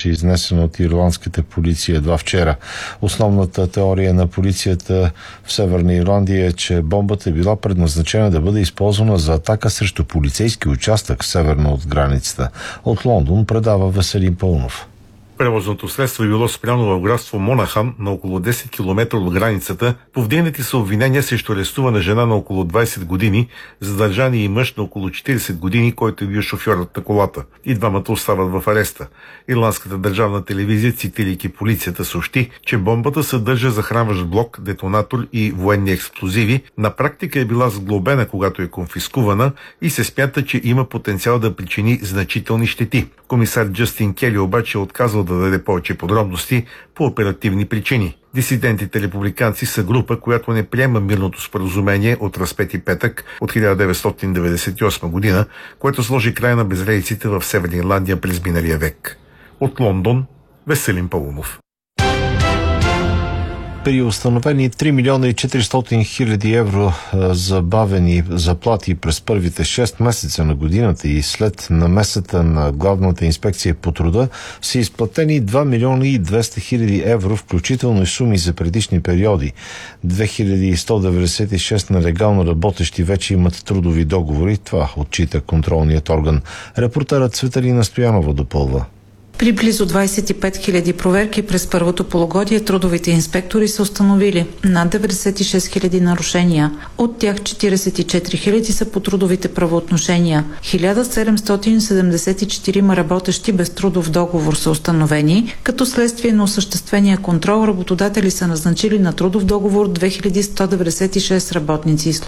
беше изнесена от ирландската полиция едва вчера. Основната теория на полицията в Северна Ирландия е, че бомбата е била предназначена да бъде използвана за атака срещу полицейски участък северно от границата. От Лондон предава Веселин Паунов. Превозното средство е било спряно в градство Монахам на около 10 км от границата. Повдигнати са обвинения срещу арестувана жена на около 20 години, задържани и мъж на около 40 години, който е бил шофьорът на колата. И двамата остават в ареста. Ирландската държавна телевизия, цитирайки полицията, съобщи, че бомбата съдържа захранващ блок, детонатор и военни експлозиви. На практика е била сглобена, когато е конфискувана и се смята, че има потенциал да причини значителни щети. Комисар Джастин Кели обаче е отказал да даде повече подробности по оперативни причини. Дисидентите републиканци са група, която не приема мирното споразумение от разпети петък от 1998 година, което сложи край на безредиците в Северна Ирландия през миналия век. От Лондон, Веселин Паунов. При установени 3 милиона и 400 хиляди евро забавени заплати през първите 6 месеца на годината и след намесата на Главната инспекция по труда са изплатени 2 милиона и 200 хиляди евро, включително и суми за предишни периоди. 2196 нелегално работещи вече имат трудови договори. Това отчита контролният орган. Репортерът Цветелина Стоянова допълва. При близо 25 000 проверки през първото полугодие трудовите инспектори са установили над 96 000 нарушения. От тях 44 000 са по трудовите правоотношения. 1774 работещи без трудов договор са установени, като следствие на осъществения контрол работодатели са назначили на трудов договор 2196 работници и служители.